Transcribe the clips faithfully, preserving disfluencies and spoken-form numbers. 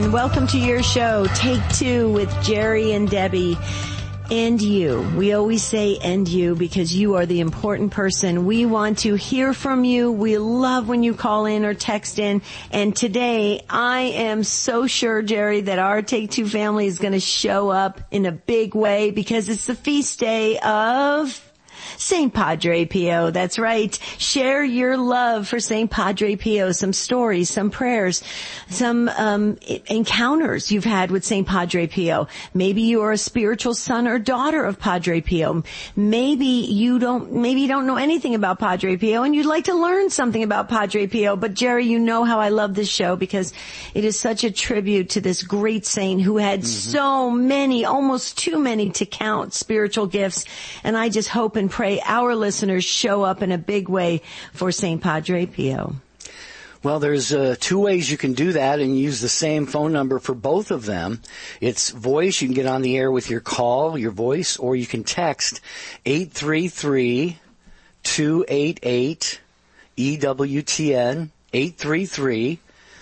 and welcome to your show, Take Two with Jerry and Debbie. And you. We always say and you because you are the important person. We want to hear from you. We love when you call in or text in. And today, I am so sure, Jerry, that our Take Two family is going to show up in a big way because it's the feast day of Saint Padre Pio. That's right. Share your love for Saint Padre Pio. Some stories, some prayers, some um encounters you've had with Saint Padre Pio. Maybe you are a spiritual son or daughter of Padre Pio. Maybe you don't, maybe you don't know anything about Padre Pio and you'd like to learn something about Padre Pio. But Jerry, you know how I love this show because it is such a tribute to this great saint who had mm-hmm. so many, almost too many to count spiritual gifts. And I just hope and pray our listeners show up in a big way for Saint Padre Pio. Well, there's uh, two ways you can do that and use the same phone number for both of them. It's voice. You can get on the air with your call, your voice, or you can text eight three three, two eight eight, E W T N, eight three three,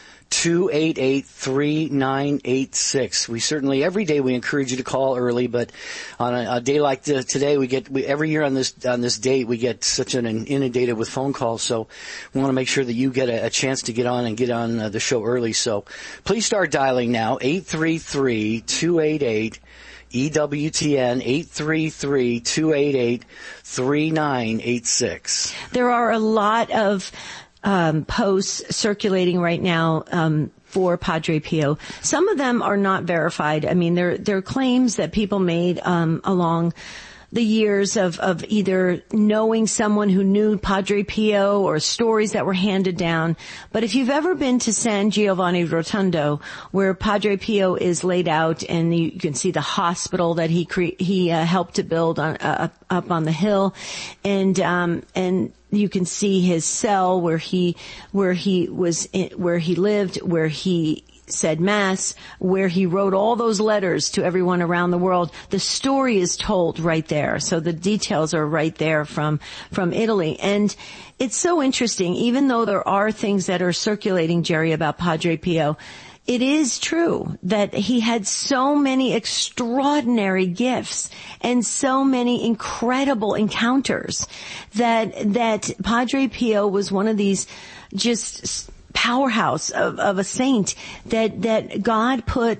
two eight eight, three nine eight six. We certainly, every day we encourage you to call early, but on a, a day like the, today, we get, we, every year on this, on this date, we get such an inundated with phone calls, so we want to make sure that you get a, a chance to get on and get on uh, the show early. So please start dialing now, eight three three, two eight eight, E W T N, eight three three, two eight eight, three nine eight six. There are a lot of Um, posts circulating right now um, for Padre Pio. Some of them are not verified. I mean, they're they're claims that people made um, along the years of of either knowing someone who knew Padre Pio or stories that were handed down. But if you've ever been to San Giovanni Rotondo, where Padre Pio is laid out, and you can see the hospital that he cre- he uh, helped to build on, uh, up on the hill, and um, and you can see his cell where he where he was in, where he lived, where he said mass, where he wrote all those letters to everyone around the world. The story is told right there. So the details are right there from, from Italy. And it's so interesting, even though there are things that are circulating, Jerry, about Padre Pio, it is true that he had so many extraordinary gifts and so many incredible encounters that, that Padre Pio was one of these just powerhouse of, of a saint that, that God put,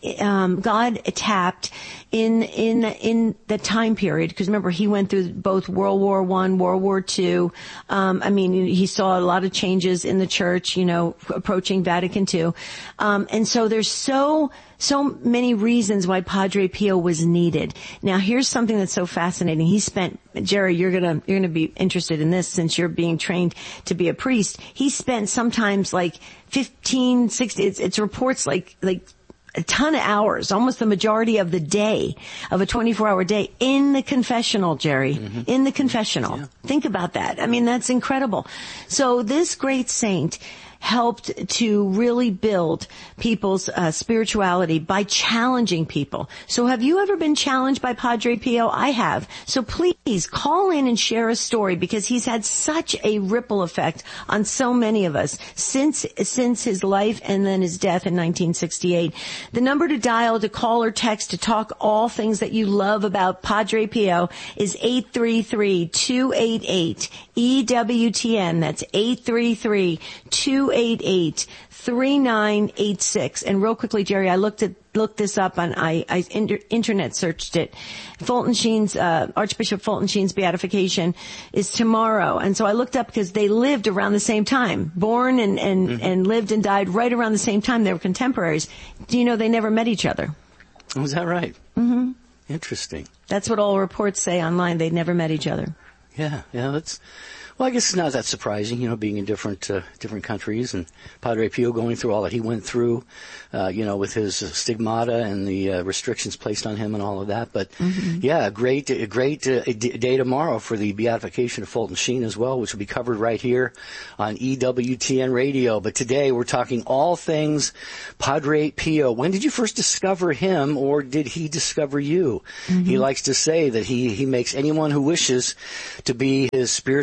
um, God tapped in, in, in the time period. Because remember, he went through both World War One, World War Two. Um, I mean, he saw a lot of changes in the church, you know, approaching Vatican Two. Um, and so there's so, so many reasons why Padre Pio was needed. Now, here's something that's so fascinating. He spent, Jerry, you're gonna, you're gonna be interested in this since you're being trained to be a priest. He spent sometimes like fifteen, sixty, it's, it's reports like, like, a ton of hours, almost the majority of the day, of a twenty-four hour day, in the confessional, Jerry. Mm-hmm. In the confessional. Yeah. Think about that. I mean, that's incredible. So this great saint helped to really build people's uh, spirituality by challenging people. So have you ever been challenged by Padre Pio? I have. So please call in and share a story because he's had such a ripple effect on so many of us since since his life and then his death in nineteen sixty-eight. The number to dial, to call or text to talk all things that you love about Padre Pio is eight three three, two eight eight, E W T N. That's eight three three, two eight eight, three nine eight six. And real quickly, Jerry, I looked at looked this up on I, I inter, internet searched it. Fulton Sheen's uh, Archbishop Fulton Sheen's beatification is tomorrow, and so I looked up because they lived around the same time, born and and mm-hmm. and lived and died right around the same time. They were contemporaries. Do you know they never met each other? Oh, is that right? Mm-hmm. Interesting. That's what all reports say online. They never met each other. Yeah, yeah, that's. Well, I guess it's not that surprising, you know, being in different uh, different countries, and Padre Pio going through all that he went through, uh, you know, with his stigmata and the uh, restrictions placed on him and all of that. But mm-hmm. yeah, a great, a great uh, day tomorrow for the beatification of Fulton Sheen as well, which will be covered right here on E W T N Radio. But today we're talking all things Padre Pio. When did you first discover him, or did he discover you? Mm-hmm. He likes to say that he he makes anyone who wishes to be his spiritual son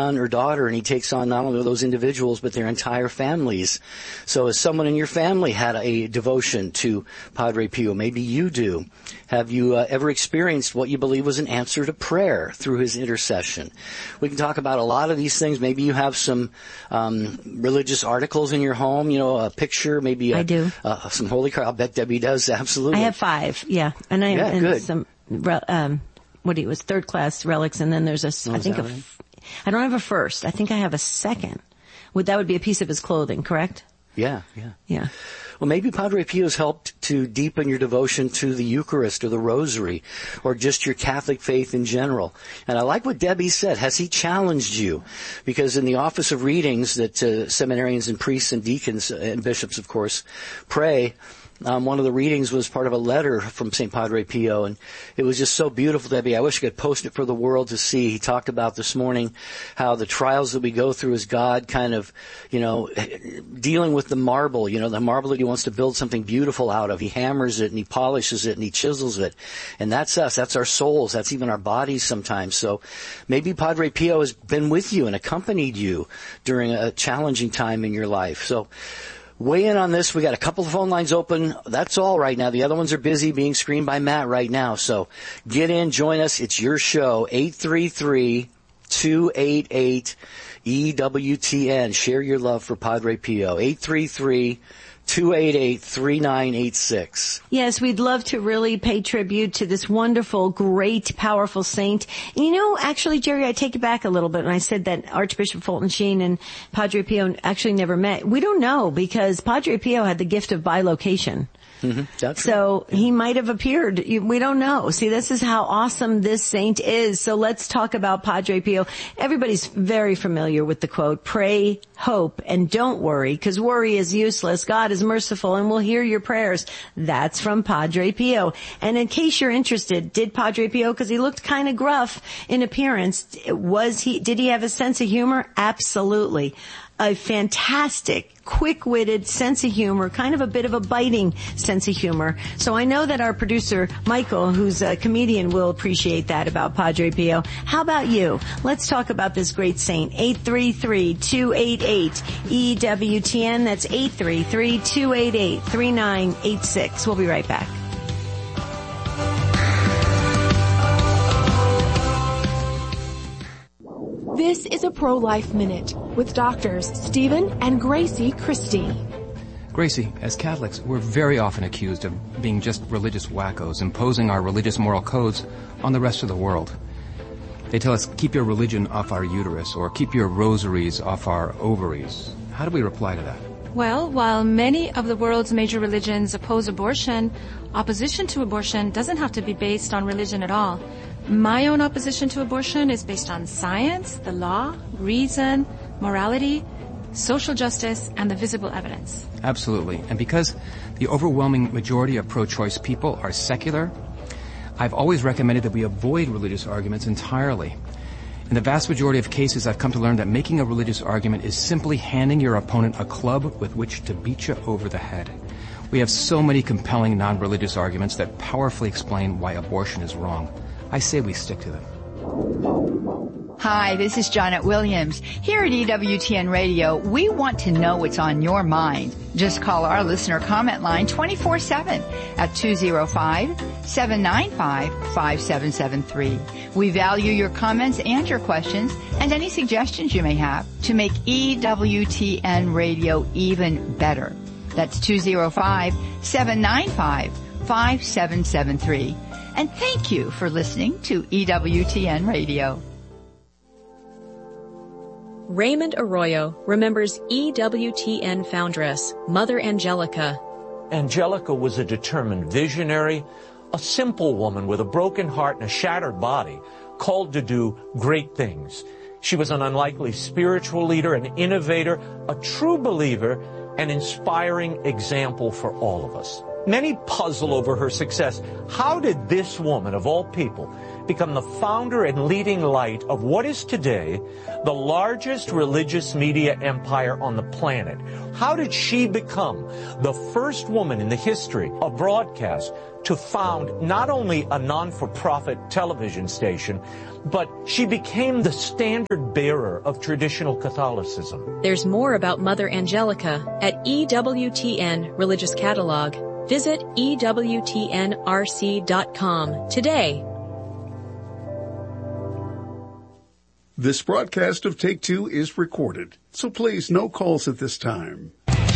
son or daughter, and he takes on not only those individuals, but their entire families. So has someone in your family had a devotion to Padre Pio? Maybe you do. Have you uh, ever experienced what you believe was an answer to prayer through his intercession? We can talk about a lot of these things. Maybe you have some um, religious articles in your home, you know, a picture, maybe a, I do. Uh, some holy cards. I'll bet Debbie does, absolutely. I have five, yeah. And I yeah, and good. some, um, what do you, was third class relics, and then there's a, Oh, I think a, right? I don't have a first. I think I have a second. Would, that would be a piece of his clothing, correct? Yeah, yeah. Yeah. Well, maybe Padre Pio's helped to deepen your devotion to the Eucharist or the Rosary or just your Catholic faith in general. And I like what Debbie said. Has he challenged you? Because in the office of readings that uh, seminarians and priests and deacons and bishops, of course, pray, Um, one of the readings was part of a letter from Saint Padre Pio, and it was just so beautiful, Debbie. I wish I could post it for the world to see. He talked about this morning how the trials that we go through is God kind of, you know, dealing with the marble, you know, the marble that he wants to build something beautiful out of. He hammers it and he polishes it and he chisels it. And that's us. That's our souls. That's even our bodies sometimes. So maybe Padre Pio has been with you and accompanied you during a challenging time in your life. So weigh in on this. We got a couple of phone lines open. That's all right now. The other ones are busy being screened by Matt right now. So get in, join us. It's your show. eight three three, two eight eight, E W T N. Share your love for Padre Pio. eight three three, two eight eight, three nine eight six. Yes, we'd love to really pay tribute to this wonderful, great, powerful saint. And you know, actually, Jerry, I take it back a little bit, and I said that Archbishop Fulton Sheen and Padre Pio actually never met. We don't know, because Padre Pio had the gift of bilocation. Mm-hmm. That's so right. Yeah. he might have appeared. We don't know. See, this is how awesome this saint is. So let's talk about Padre Pio. Everybody's very familiar with the quote, pray, hope, and don't worry, because worry is useless. God is merciful and will hear your prayers. That's from Padre Pio. And in case you're interested, did Padre Pio, because he looked kind of gruff in appearance, was he, did he have a sense of humor? Absolutely. A fantastic, quick-witted sense of humor, kind of a bit of a biting sense of humor. So I know that our producer, Michael, who's a comedian, will appreciate that about Padre Pio. How about you? Let's talk about this great saint. eight three three, two eight eight, E W T N. That's eight three three, two eight eight, three nine eight six. We'll be right back. This is a Pro-Life Minute with doctors Stephen and Gracie Christie. Gracie, as Catholics, we're very often accused of being just religious wackos, imposing our religious moral codes on the rest of the world. They tell us, keep your religion off our uterus, or keep your rosaries off our ovaries. How do we reply to that? Well, while many of the world's major religions oppose abortion, opposition to abortion doesn't have to be based on religion at all. My own opposition to abortion is based on science, the law, reason, morality, social justice, and the visible evidence. Absolutely. And because the overwhelming majority of pro-choice people are secular, I've always recommended that we avoid religious arguments entirely. In the vast majority of cases, I've come to learn that making a religious argument is simply handing your opponent a club with which to beat you over the head. We have so many compelling non-religious arguments that powerfully explain why abortion is wrong. I say we stick to them. Hi, this is Janet Williams. Here at E W T N Radio, we want to know what's on your mind. Just call our listener comment line twenty-four seven at two oh five, seven nine five, five seven seven three. We value your comments and your questions and any suggestions you may have to make E W T N Radio even better. That's two oh five, seven nine five, five seven seven three. And thank you for listening to E W T N Radio. Raymond Arroyo remembers E W T N foundress, Mother Angelica. Angelica was a determined visionary, a simple woman with a broken heart and a shattered body, called to do great things. She was an unlikely spiritual leader, an innovator, a true believer, an inspiring example for all of us. Many puzzle over her success. How did this woman, of all people, become the founder and leading light of what is today the largest religious media empire on the planet? How did she become the first woman in the history of broadcast to found not only a non-for-profit television station, but she became the standard bearer of traditional Catholicism? There's more about Mother Angelica at E W T N Religious Catalog. Visit E W T N R C dot com today. This broadcast of Take Two is recorded, so please no calls at this time.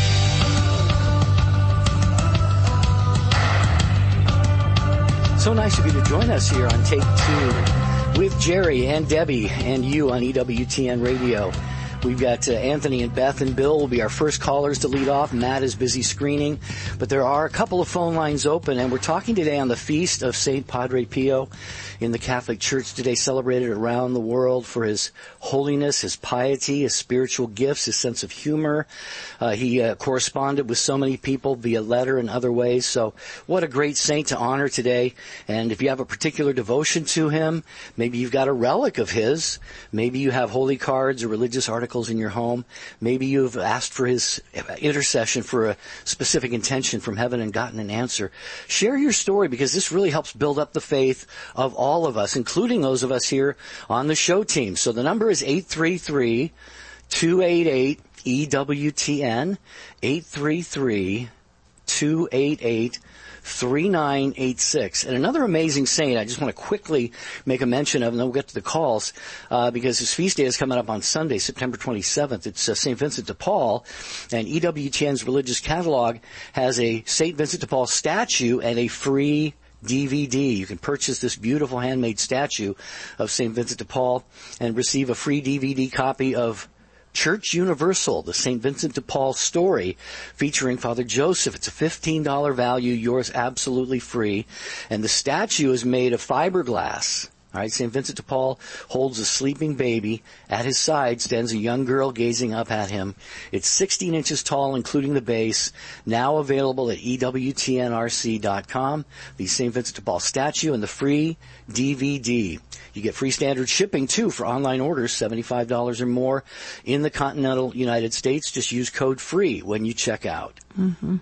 So nice of you to join us here on Take Two with Jerry and Debbie and you on E W T N Radio. We've got uh, Anthony and Beth and Bill will be our first callers to lead off. Matt is busy screening, but there are a couple of phone lines open, and we're talking today on the feast of Saint Padre Pio in the Catholic Church today, celebrated around the world for his holiness, his piety, his spiritual gifts, his sense of humor. Uh, he uh, corresponded with so many people via letter and other ways. So what a great saint to honor today. And if you have a particular devotion to him, maybe you've got a relic of his, maybe you have holy cards or religious articles in your home. Maybe you've asked for his intercession for a specific intention from heaven and gotten an answer. Share your story, because this really helps build up the faith of all of us, including those of us here on the show team. So the number is eight three three, two eight eight, E W T N, eight three three, two eight eight, three nine eight six. And another amazing saint I just want to quickly make a mention of, and then we'll get to the calls, uh, because his feast day is coming up on Sunday, September twenty-seventh. It's uh, Saint Vincent de Paul, and E W T N's Religious Catalog has a Saint Vincent de Paul statue and a free D V D. You can purchase this beautiful handmade statue of Saint Vincent de Paul and receive a free D V D copy of Church Universal, the Saint Vincent de Paul story featuring Father Joseph. It's a fifteen dollars value, yours absolutely free. And the statue is made of fiberglass. All right, Saint Vincent de Paul holds a sleeping baby. At his side stands a young girl gazing up at him. It's sixteen inches tall, including the base. Now available at E W T N R C dot com. The Saint Vincent de Paul statue and the free D V D. You get free standard shipping, too, for online orders, seventy-five dollars or more in the continental United States. Just use code FREE when you check out. Mm-hmm.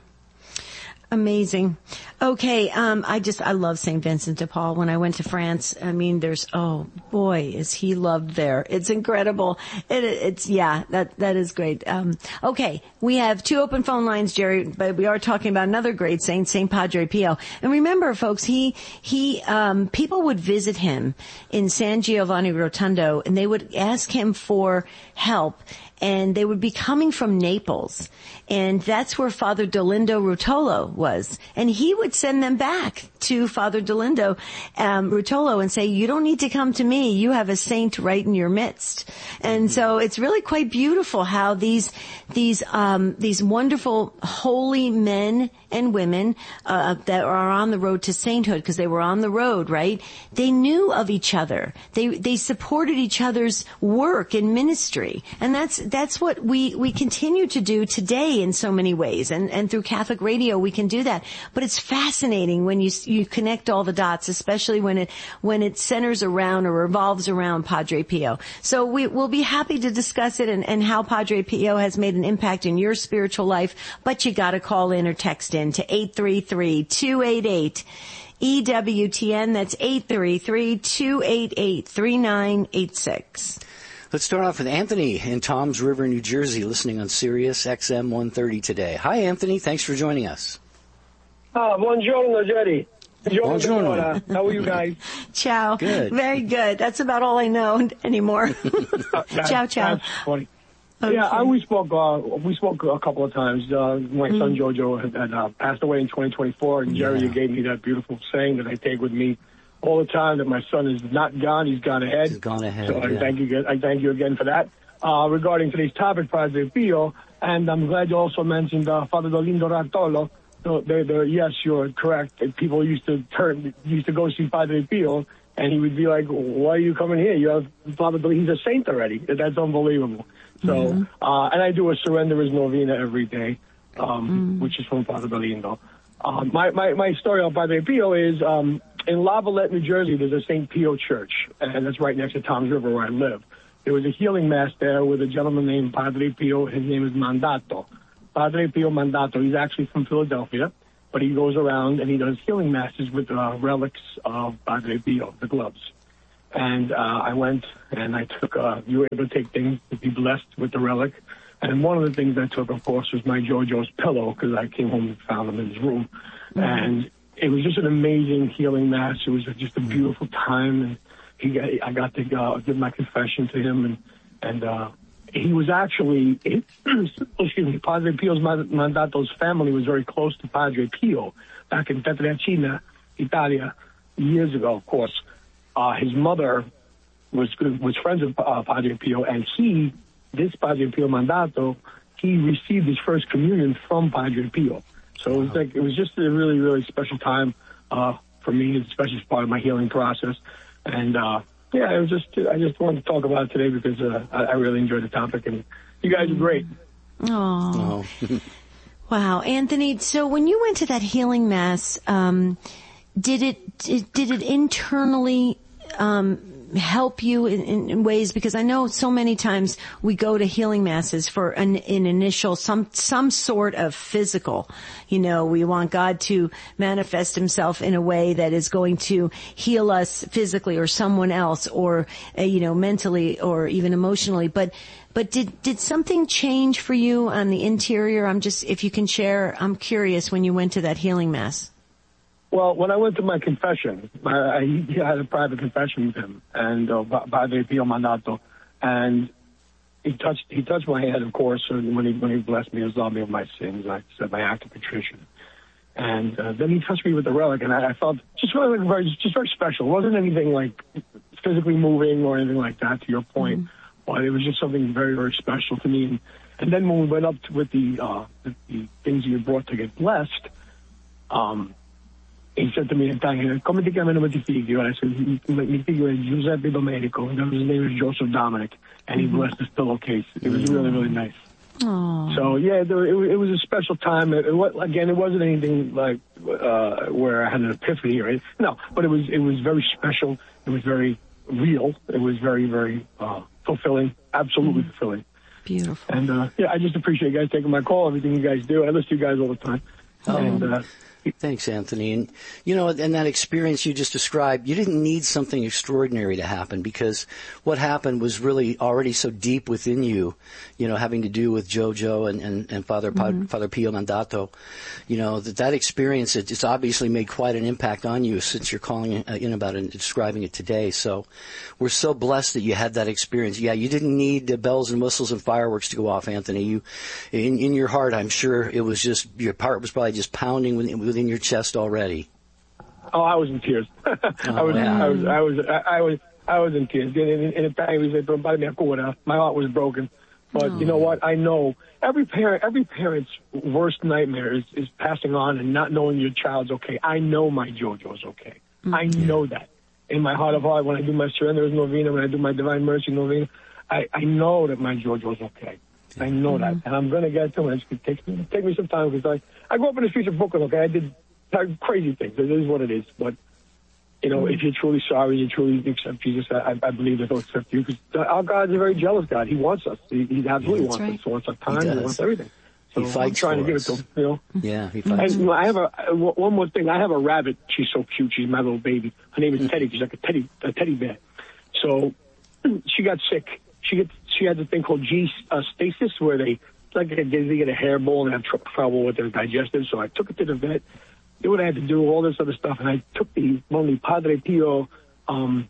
Amazing. Okay, um, I just, I love Saint Vincent de Paul. When I went to France, I mean, there's, oh boy, is he loved there. It's incredible. It, it's, yeah, that, that is great. Um, okay, we have two open phone lines, Jerry, but we are talking about another great saint, Saint Padre Pio. And remember, folks, he, he, um, people would visit him in San Giovanni Rotondo, and they would ask him for help. And they would be coming from Naples. And that's where Father Dolindo Rutolo was. And he would send them back to Father Dolindo um, Rutolo and say, you don't need to come to me. You have a saint right in your midst. And so it's really quite beautiful how these these um these wonderful holy men and women uh that are on the road to sainthood, because they were on the road, right? They knew of each other. They they supported each other's work and ministry. And that's that's what we we continue to do today in so many ways. And and through Catholic Radio we can do that. But it's fascinating when you you connect all the dots, especially when it when it centers around or revolves around Padre Pio. So we we'll be happy to discuss it and, and how Padre Pio has made an impact in your spiritual life. But you got to call in or text in to eight three three, two eight eight, E W T N. That's eight three three, two eight eight, three nine eight six. Let's start off with Anthony in Toms River, New Jersey, listening on Sirius X M one thirty today. Hi, Anthony. Thanks for joining us. Ah, buongiorno, Jerry. Buongiorno. How are you guys? Ciao. Good. Very good. That's about all I know anymore. uh, that, ciao, ciao. That's funny. Okay. Yeah, I, we spoke. Uh, we spoke a couple of times. Uh, my mm. son Jojo had, had uh, passed away in twenty twenty-four, and Jerry, yeah. you gave me that beautiful saying that I take with me all the time, that my son is not gone; he's gone ahead. He's gone ahead. So yeah. I thank you. I thank you again for that. Uh, regarding today's topic, Padre Pio, and I'm glad you also mentioned uh, Father Dolindo Rutolo. So they're, they're, yes, you're correct. People used to turn, used to go see Padre Pio, and he would be like, "Why are you coming here? You have Father. He's a saint already. That's unbelievable." So, mm-hmm. uh, and I do a Surrenderer's Novena every day, um, mm-hmm. which is from Father Dolindo. Uh, my, my, my story on Padre Pio is, um, in Lavallette, New Jersey, there's a Saint Pio Church, and that's right next to Tom's River where I live. There was a healing mass there with a gentleman named Padre Pio. His name is Mandato. Padre Pio Mandato. He's actually from Philadelphia, but he goes around and he does healing masses with uh, relics of Padre Pio, the gloves. And uh, I went and I took, uh, you were able to take things to be blessed with the relic. And one of the things I took, of course, was my JoJo's pillow, because I came home and found him in his room. Mm-hmm. And it was just an amazing healing mass. It was just a beautiful time. And he got, I got to uh, give my confession to him. And, and uh, he was actually, it, excuse me, Padre Pio's Mandato's family was very close to Padre Pio back in Pietrelcina, Italia, years ago, of course. Uh, his mother was was friends with uh, Padre Pio, and he, this Padre Pio Mandato, he received his first communion from Padre Pio. So wow. it was like it was just a really, really special time uh, for me, especially as part of my healing process. And uh, yeah, it was just I just wanted to talk about it today because uh, I, I really enjoyed the topic, and you guys are great. Oh, wow, Anthony. So when you went to that healing mass, um, did it did, did it internally um, help you in, in, in ways? Because I know so many times we go to healing masses for an, an initial, some, some sort of physical, you know, we want God to manifest himself in a way that is going to heal us physically or someone else or, uh, you know, mentally or even emotionally. But, but did, did something change for you on the interior? I'm just, if you can share, I'm curious when you went to that healing mass. Well, when I went to my confession, I, I had a private confession with him, and uh, Padre Pio Mandato, and he touched he touched my head, of course, and when he when he blessed me, absolved me of my sins. I said my act of contrition, and uh, then he touched me with the relic, and I, I felt just really very just very special. It wasn't anything like physically moving or anything like that. To your point, mm-hmm. but it was just something very very special to me. And, and then when we went up to, with the, uh, the the things you brought to get blessed, um. He said to me in Italian, come ti chiamano ti figlio? I said, mi figlio è Giuseppe Domenico. His name is Joseph Dominic. And he mm-hmm. blessed his pillowcase. It was really, really nice. Aww. So, yeah, it, it was a special time. It, it, again, it wasn't anything like uh, where I had an epiphany or anything. No, but it was, it was very special. It was very real. It was very, very uh, fulfilling, absolutely mm-hmm. fulfilling. Beautiful. And, uh, yeah, I just appreciate you guys taking my call, everything you guys do. I listen to you guys all the time. Oh. And, uh, Thanks, Anthony. And, you know, in that experience you just described, you didn't need something extraordinary to happen because what happened was really already so deep within you, you know, having to do with JoJo and, and, and Father, mm-hmm. Father Pio Mandato. You know, that that experience, it, it's obviously made quite an impact on you since you're calling in about it and describing it today. So we're so blessed that you had that experience. Yeah, you didn't need the bells and whistles and fireworks to go off, Anthony. You, in, in your heart, I'm sure it was just, your heart was probably just pounding within, within your chest already. Oh, I was in tears. I, oh, was, yeah. I was, I was, I was, I was in tears. In, in, in fact, we said, my heart was broken. But oh. you know what? I know every parent, every parent's worst nightmare is, is passing on and not knowing your child's okay. I know my JoJo's okay. Mm-hmm. I know that in my heart of heart. When I do my surrender novena, when I do my divine mercy novena, I, I know that my JoJo's okay. I know mm-hmm. that, and I'm going to get to it. It takes me, take me some time because I, I grew up in the streets of Brooklyn. Okay, I did crazy things. It is what it is. But you know, mm-hmm. if you're truly sorry, you truly accept Jesus. I, I believe that He'll accept you because our God is a very jealous God. He wants us. He, he absolutely That's wants right. us. He wants our time. He, he wants everything. So he fights I'm trying for to give us. it to him. You know. Yeah, he fights. And, you know, I have a one more thing. I have a rabbit. She's so cute. She's my little baby. Her name is Teddy. She's like a teddy, a teddy bear. So she got sick. She gets. She had this thing called G uh, stasis, where they like they get a hairball and have tr- trouble with their digestive. So I took her to the vet, did what I had to do, all this other stuff, and I took the one of the Padre Pio, um,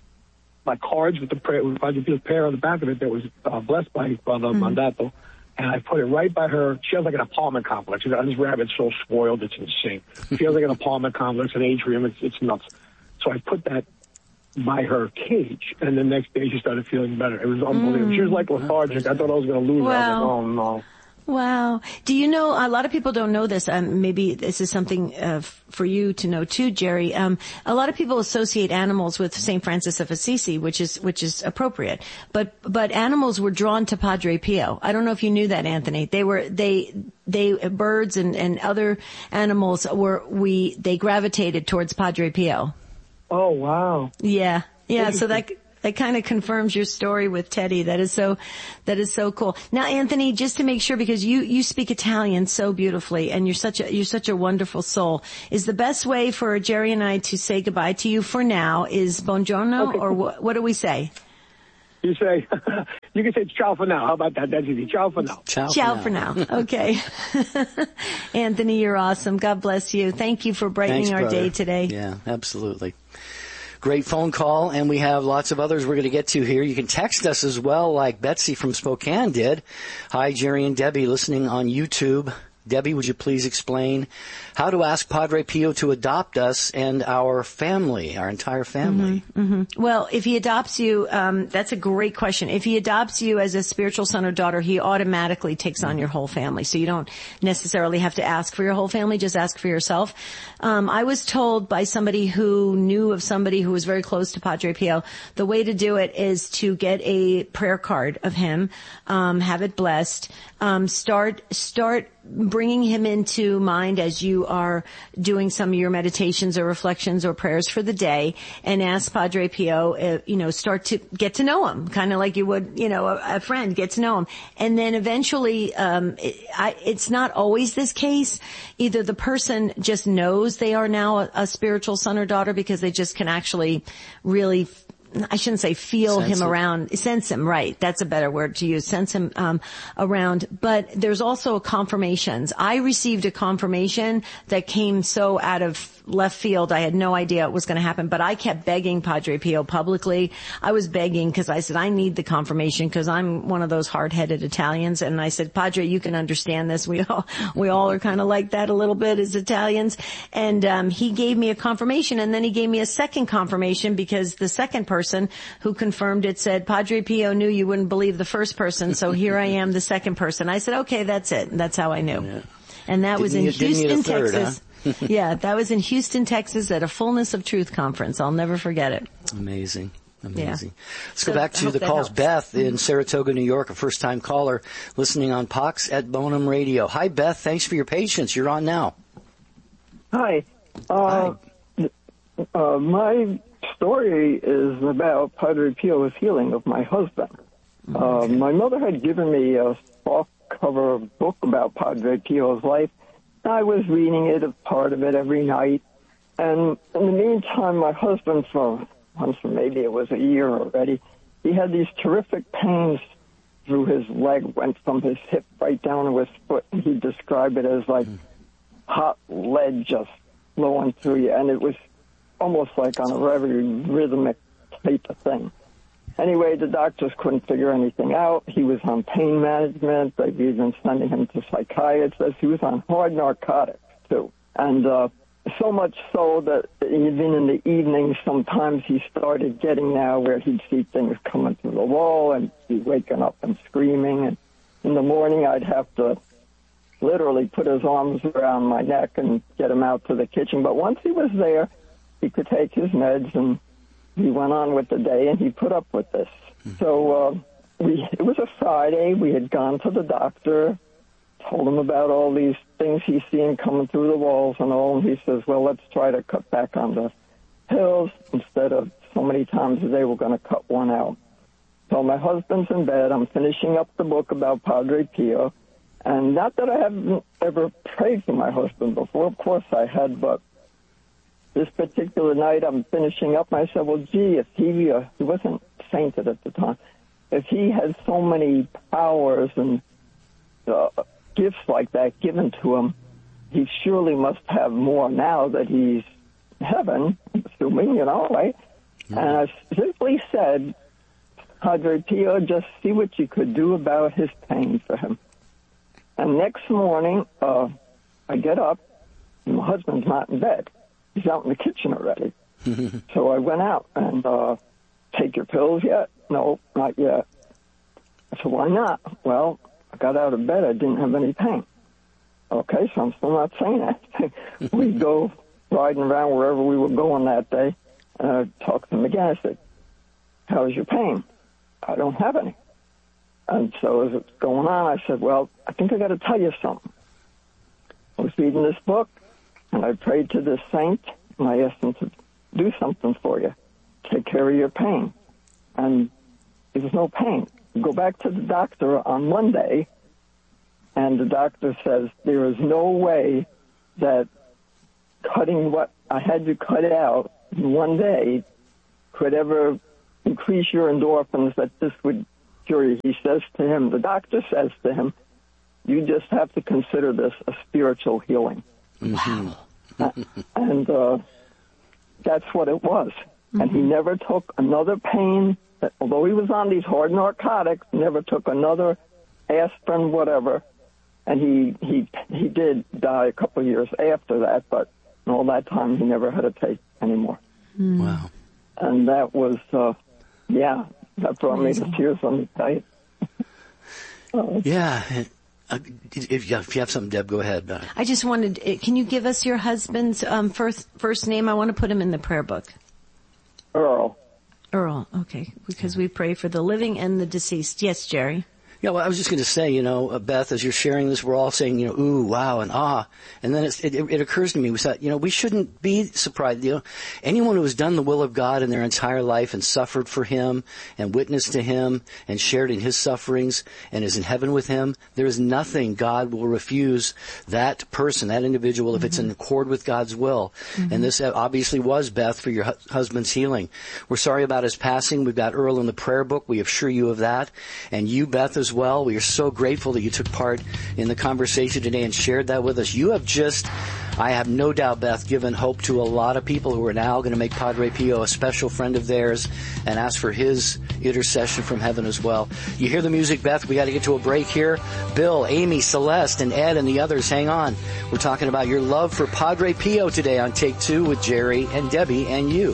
my cards with the prayer, with Padre Pio's prayer on the back of it that was uh, blessed by Father mm-hmm. Mandato, and I put it right by her. She has like an apartment complex. This rabbit's so spoiled, it's insane. She has like an apartment complex, an atrium. It's it's nuts. So I put that by her cage, and the next day she started feeling better. It was unbelievable. Mm. She was like lethargic. I thought I was going to lose wow. her. I was like, oh no. Wow. Do you know, a lot of people don't know this, um, maybe this is something uh, f- for you to know too, Jerry. Um, a lot of people associate animals with Saint Francis of Assisi, which is, which is appropriate. But, but animals were drawn to Padre Pio. I don't know if you knew that, Anthony. They were, they, they, birds and, and other animals were, we, they gravitated towards Padre Pio. Oh, wow. Yeah. Yeah. So that, that kind of confirms your story with Teddy. That is so, that is so cool. Now, Anthony, just to make sure, because you, you speak Italian so beautifully and you're such a, you're such a wonderful soul, is the best way for Jerry and I to say goodbye to you for now is buongiorno, Okay. or what, what do we say? You say, you can say ciao for now. How about that? That's easy. Ciao for now. Ciao, Ciao for now. Okay. Anthony, you're awesome. God bless you. Thank you for brightening Thanks, our brother. day today. Yeah, absolutely. Great phone call, and we have lots of others we're going to get to here. You can text us as well, like Betsy from Spokane did. Hi, Jerry and Debbie, listening on YouTube. Debbie, would you please explain how to ask Padre Pio to adopt us and our family, our entire family? Mm-hmm, mm-hmm. Well, if he adopts you, um, that's a great question. If he adopts you as a spiritual son or daughter, he automatically takes on your whole family. So you don't necessarily have to ask for your whole family, just ask for yourself. Um, I was told by somebody who knew of somebody who was very close to Padre Pio, the way to do it is to get a prayer card of him, um, have it blessed, um, start, start bringing him into mind as you are doing some of your meditations or reflections or prayers for the day, and ask Padre Pio, uh, you know, start to get to know him, kind of like you would, you know, a, a friend, get to know him. And then eventually, um, it, I, it's not always this case. Either the person just knows they are now a, a spiritual son or daughter because they just can actually really, I shouldn't say feel Sense him it. around, sense him, right. That's a better word to use, sense him um, around. But there's also confirmations. I received a confirmation that came so out of left field, I had no idea it was going to happen, but I kept begging Padre Pio publicly. I was begging because I said, I need the confirmation because I'm one of those hard-headed Italians. And I said, Padre, you can understand this. We all, we all are kind of like that a little bit as Italians. And um, he gave me a confirmation, and then he gave me a second confirmation because the second person who confirmed it said, Padre Pio knew you wouldn't believe the first person, so here I am, the second person. I said, okay, that's it. That's how I knew. Yeah. And that Didn't was in you- didn't need a Houston, third, Texas. huh? Yeah, that was in Houston, Texas at a Fullness of Truth conference. I'll never forget it. Amazing. Amazing. Yeah. Let's So go back I to hope the that calls. helps. Beth in Saratoga, New York, a first-time caller listening on Pox at Bonham Radio. Hi, Beth. Thanks for your patience. You're on now. Hi. Uh, uh, my story is about Padre Pio's healing of my husband. Uh, my mother had given me a softcover book about Padre Pio's life. I was reading it, a part of it, every night. And in the meantime, my husband, for once, maybe it was a year already, he had these terrific pains through his leg, went from his hip right down to his foot. And he described it as like hot lead just flowing through you. And it was almost like on a very rhythmic type of thing. Anyway, the doctors couldn't figure anything out. He was on pain management. They've even sending him to psychiatrists. He was on hard narcotics, too. And uh, so much so that even in the evening, sometimes he started getting now where he'd see things coming through the wall and be waking up and screaming. And in the morning, I'd have to literally put his arms around my neck and get him out to the kitchen. But once he was there, he could take his meds, and he went on with the day, and he put up with this. Mm-hmm. So uh, we, it was a Friday. We had gone to the doctor, told him about all these things he's seeing coming through the walls and all, and he says, well, let's try to cut back on the pills. Instead of so many times a day, we're going to cut one out. So my husband's in bed. I'm finishing up the book about Padre Pio. And not that I haven't ever prayed for my husband before. Of course I had, but this particular night I'm finishing up, and I said, well, gee, if he, uh, he wasn't sainted at the time, if he had so many powers and uh, gifts like that given to him, he surely must have more now that he's in heaven, assuming, you know, right? Mm-hmm. And I simply said, Padre Pio, just see what you could do about his pain for him. And next morning, uh, I get up, and my husband's not in bed. He's out in the kitchen already. So I went out and, uh, take your pills yet? No, not yet. I said, why not? Well, I got out of bed. I didn't have any pain. Okay, so I'm still not saying anything. We go riding around wherever we were going that day, and I talked to him again. I said, how's your pain? I don't have any. And so as it's going on, I said, well, I think I got to tell you something. I was reading this book, and I prayed to this saint, and I asked him to do something for you, take care of your pain. And there's no pain. You go back to the doctor on Monday, and the doctor says there is no way that cutting what I had you cut out in one day could ever increase your endorphins, that this would cure you. He says to him, the doctor says to him, you just have to consider this a spiritual healing. Wow. And uh, that's what it was. Mm-hmm. And he never took another pain, although he was on these hard narcotics, never took another aspirin, whatever. And he he he did die a couple of years after that, but in all that time he never had to take anymore. Mm. Wow. And that was, uh, yeah, that brought Amazing. me to tears, let me tell you. uh, yeah. Uh, if, you have, if you have something, Deb, go ahead. Uh, I just wanted, can you give us your husband's um, first first name? I want to put him in the prayer book. Earl. Earl, okay, because we pray for the living and the deceased. Yes, Jerry. Yeah, well, I was just going to say, you know, uh, Beth, as you're sharing this, we're all saying, you know, ooh, wow, and ah. And then it's, it, it occurs to me, we said, you know, we shouldn't be surprised. You know, anyone who has done the will of God in their entire life and suffered for Him and witnessed to Him and shared in His sufferings and is in heaven with Him, there is nothing God will refuse that person, that individual, if mm-hmm. it's in accord with God's will. Mm-hmm. And this obviously was, Beth, for your hu- husband's healing. We're sorry about his passing. We've got Earl in the prayer book. We assure you of that. And you, Beth, as well. We are so grateful that you took part in the conversation today and shared that with us. You have just, I have no doubt, Beth, given hope to a lot of people who are now going to make Padre Pio a special friend of theirs and ask for his intercession from heaven as well. You hear the music, Beth. We got to get to a break here. Bill, Amy, Celeste, and Ed and the others, hang on. We're talking about your love for Padre Pio today on Take Two with Jerry and Debbie and you.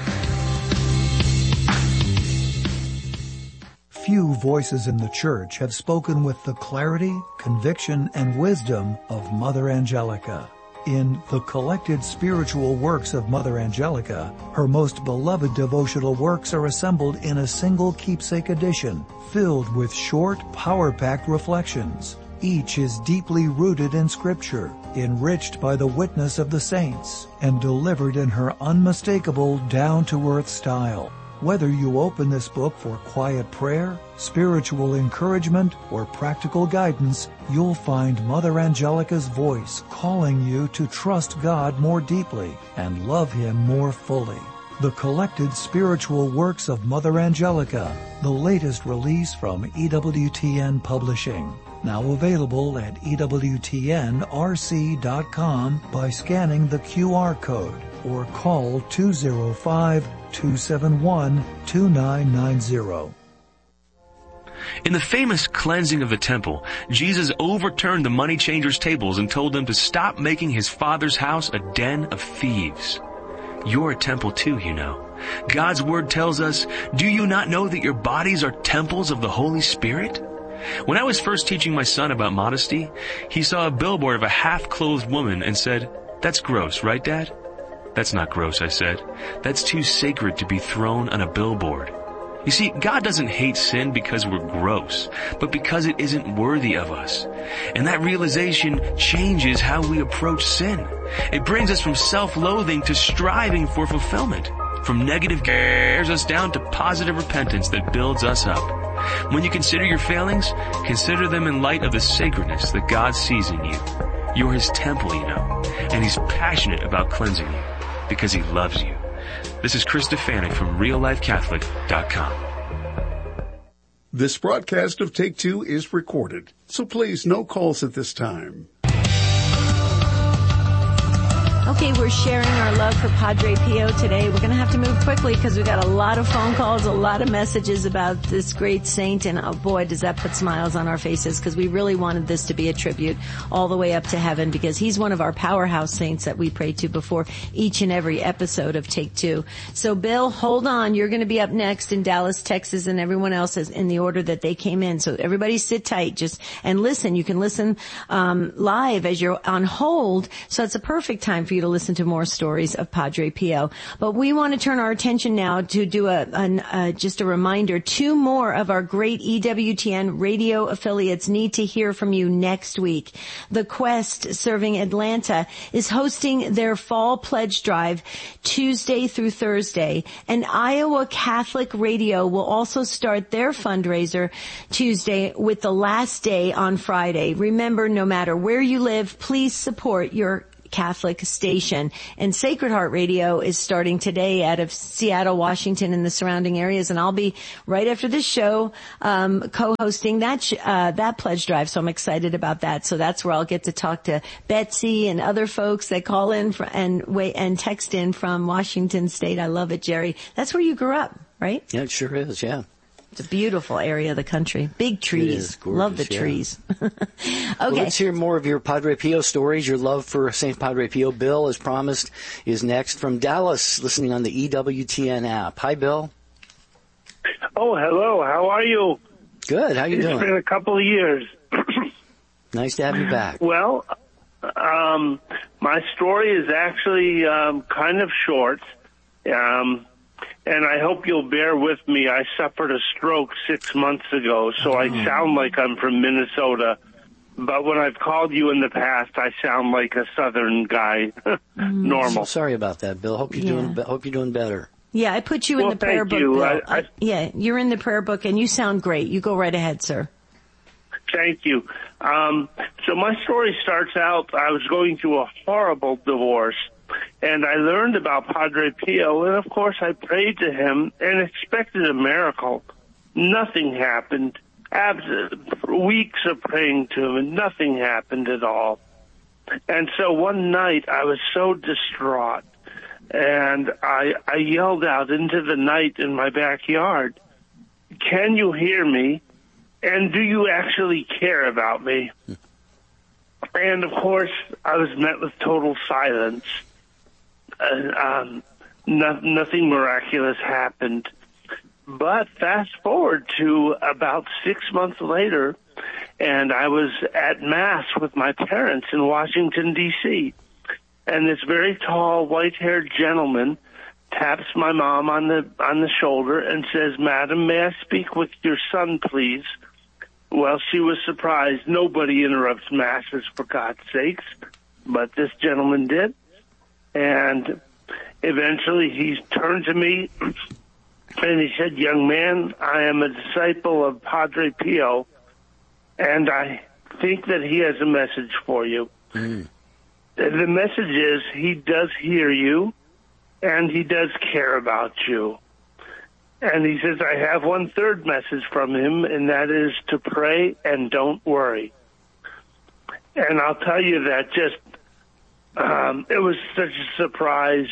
Few voices in the church have spoken with the clarity, conviction, and wisdom of Mother Angelica. In The Collected Spiritual Works of Mother Angelica, her most beloved devotional works are assembled in a single keepsake edition, filled with short, power-packed reflections. Each is deeply rooted in Scripture, enriched by the witness of the saints, and delivered in her unmistakable, down-to-earth style. Whether you open this book for quiet prayer, spiritual encouragement, or practical guidance, you'll find Mother Angelica's voice calling you to trust God more deeply and love Him more fully. The Collected Spiritual Works of Mother Angelica, the latest release from E W T N Publishing. Now available at E W T N R C dot com by scanning the Q R code or call two oh five, two seven one, two nine nine zero. In the famous cleansing of the temple, Jesus overturned the money changers' tables and told them to stop making His Father's house a den of thieves. You're a temple too, you know. God's Word tells us, do you not know that your bodies are temples of the Holy Spirit? When I was first teaching my son about modesty, he saw a billboard of a half-clothed woman and said, "That's gross, right, Dad?" "That's not gross," I said. "That's too sacred to be thrown on a billboard." You see, God doesn't hate sin because we're gross, but because it isn't worthy of us. And that realization changes how we approach sin. It brings us from self-loathing to striving for fulfillment. From negative tears us down to positive repentance that builds us up. When you consider your failings, consider them in light of the sacredness that God sees in you. You're His temple, you know, and He's passionate about cleansing you because He loves you. This is Chris Stefanick from real life catholic dot com. This broadcast of Take Two is recorded, so please no calls at this time. Okay, we're sharing our love for Padre Pio today. We're going to have to move quickly because we've got a lot of phone calls, a lot of messages about this great saint, and oh boy, does that put smiles on our faces because we really wanted this to be a tribute all the way up to heaven because he's one of our powerhouse saints that we pray to before each and every episode of Take Two. So Bill, hold on. You're going to be up next in Dallas, Texas, and everyone else is in the order that they came in. So everybody sit tight just and listen. You can listen um live as you're on hold, so it's a perfect time for you to to listen to more stories of Padre Pio. But we want to turn our attention now to do a, an, uh, just a reminder. Two more of our great E W T N radio affiliates need to hear from you next week. The Quest, serving Atlanta, is hosting their fall pledge drive Tuesday through Thursday. And Iowa Catholic Radio will also start their fundraiser Tuesday with the last day on Friday. Remember, no matter where you live, please support your Catholic station. And Sacred Heart Radio is starting today out of Seattle, Washington, and the surrounding areas. And I'll be right after this show um, co-hosting that sh- uh, that pledge drive. So I'm excited about that. So that's where I'll get to talk to Betsy and other folks that call in fr- and wait and text in from Washington State. I love it, Jerry. That's where you grew up, right? Yeah, it sure is. Yeah. It's a beautiful area of the country. Big trees. It is gorgeous, love the yeah. trees. Okay. Well, let's hear more of your Padre Pio stories. Your love for Saint Padre Pio. Bill, as promised, is next from Dallas, listening on the E W T N app. Hi, Bill. Oh, hello. How are you? Good. How you it's doing? It's been a couple of years. Nice to have you back. Well, um, my story is actually um, kind of short. Um And I hope you'll bear with me. I suffered a stroke six months ago, so I sound like I'm from Minnesota. But when I've called you in the past, I sound like a Southern guy. Normal. So sorry about that, Bill. Hope you're Yeah. doing. Hope you're doing better. Yeah, I put you in Well, the prayer thank book, you. Bill. I- I- I- yeah, you're in the prayer book, and you sound great. You go right ahead, sir. Thank you. Um, so my story starts out, I was going through a horrible divorce, and I learned about Padre Pio, and of course I prayed to him and expected a miracle. Nothing happened. Abs- weeks of praying to him, and nothing happened at all. And so one night I was so distraught, and I, I yelled out into the night in my backyard, "Can you hear me? And do you actually care about me?" And of course, I was met with total silence. Uh, um, no, nothing miraculous happened. But fast forward to about six months later, and I was at Mass with my parents in Washington, D C, and this very tall, white-haired gentleman taps my mom on the on the shoulder and says, "Madam, may I speak with your son, please?" Well, she was surprised. Nobody interrupts Masses, for God's sakes, but this gentleman did. And eventually he turned to me and he said, "Young man, I am a disciple of Padre Pio, and I think that he has a message for you." Mm. The message is he does hear you and he does care about you. And he says, I have one third message from him, and that is to pray and don't worry. And I'll tell you that just, um, it was such a surprise.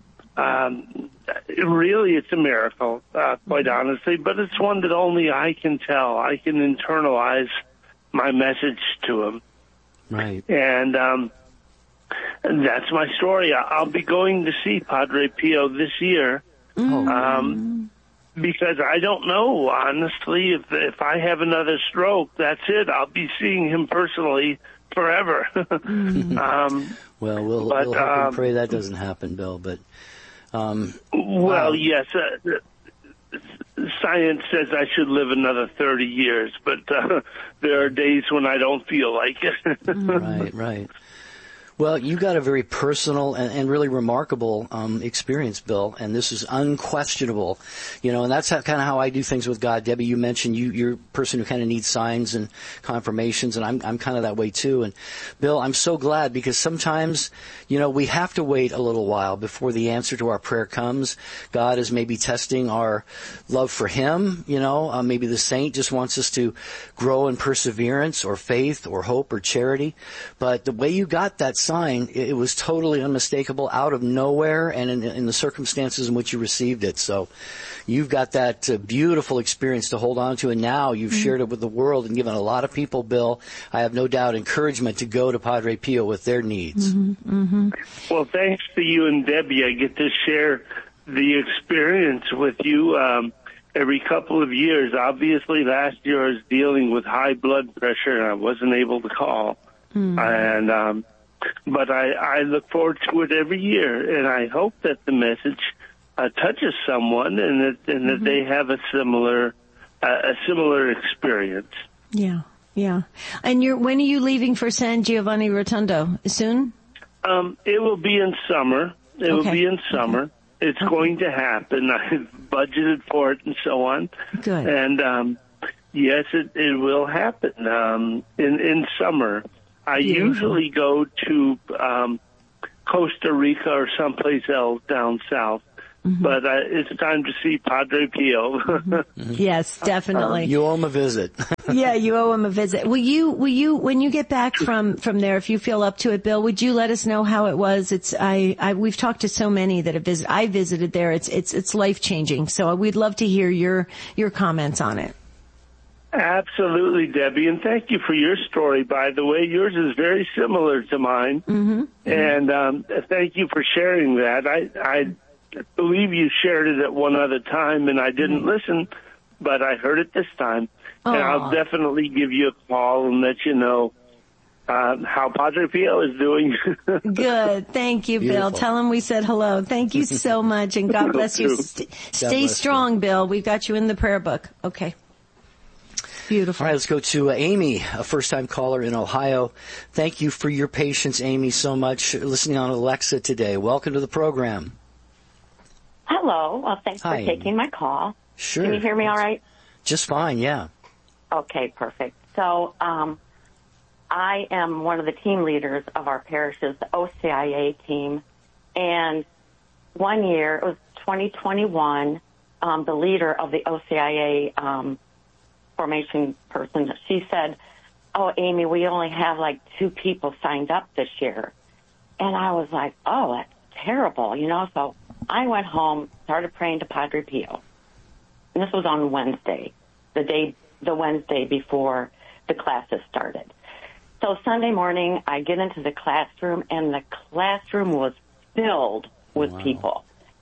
Um, it really, it's a miracle, uh, quite honestly, but it's one that only I can tell. I can internalize my message to him. Right. And, um, and that's my story. I'll be going to see Padre Pio this year. Oh. Um, because I don't know, honestly, if if I have another stroke, that's it. I'll be seeing him personally forever. um, well, we'll, but, we'll hope um, and pray that doesn't happen, Bill. But um, well, wow. yes, uh, science says I should live another thirty years, but uh, there are days when I don't feel like it. Right, right. Well, you got a very personal and, and really remarkable um, experience, Bill, and this is unquestionable. You know, and that's how, kind of how I do things with God. Debbie, you mentioned you, you're a person who kind of needs signs and confirmations, and I'm, I'm kind of that way too. And Bill, I'm so glad because sometimes, you know, we have to wait a little while before the answer to our prayer comes. God is maybe testing our love for Him. You know, uh, maybe the saint just wants us to grow in perseverance or faith or hope or charity. But the way you got that sign, it was totally unmistakable, out of nowhere, and in, in the circumstances in which you received it. So you've got that uh, beautiful experience to hold on to, and now you've mm-hmm. shared it with the world and given a lot of people, Bill, I have no doubt, encouragement to go to Padre Pio with their needs. Mm-hmm. Mm-hmm. Well, thanks to you and Debbie, I get to share the experience with you um, every couple of years. Obviously, last year I was dealing with high blood pressure, and I wasn't able to call. Mm-hmm. And um but I, I look forward to it every year, and I hope that the message uh, touches someone and that, and mm-hmm. that they have a similar uh, a similar experience. Yeah, yeah. And you're when are you leaving for San Giovanni Rotondo? Soon? Um, it will be in summer. It okay. will be in summer. Okay. It's okay. going to happen. I've budgeted for it and so on. Good. And um, yes, it, it will happen um, in in summer. I Beautiful. usually go to um, Costa Rica or someplace else down south, mm-hmm. but uh, it's time to see Padre Pio. mm-hmm. Yes, definitely. Um, you owe him a visit. Yeah, you owe him a visit. Will you? Will you? When you get back from from there, if you feel up to it, Bill, would you let us know how it was? It's I, I we've talked to so many that have visited. I visited there. It's it's it's life changing. So we'd love to hear your your comments on it. Absolutely, Debbie, and thank you for your story, by the way. Yours is very similar to mine, mm-hmm. and um, thank you for sharing that. I, I believe you shared it at one other time, and I didn't mm-hmm. listen, but I heard it this time, Aww. and I'll definitely give you a call and let you know uh, how Padre Pio is doing. Good. Thank you, Beautiful. Bill. Tell him we said hello. Thank you so much, and God bless you. St- stay bless strong, you. Bill. We've got you in the prayer book. Okay. Beautiful. All right, let's go to uh, Amy, a first-time caller in Ohio. Thank you for your patience, Amy, so much listening on Alexa today. Welcome to the program. Hello. Well, thanks Hi, for taking Amy. my call. Sure. Can you hear me all right? Just fine, yeah. Okay, perfect. So um, I am one of the team leaders of our parish's O C I A team. And one year, it was twenty twenty-one, um, the leader of the O C I A um formation person, she said, oh, Amy, we only have like two people signed up this year. And I was like, oh, that's terrible, you know? So I went home, started praying to Padre Pio. And this was on Wednesday, the day, the Wednesday before the classes started. So Sunday morning, I get into the classroom, and the classroom was filled with wow. people.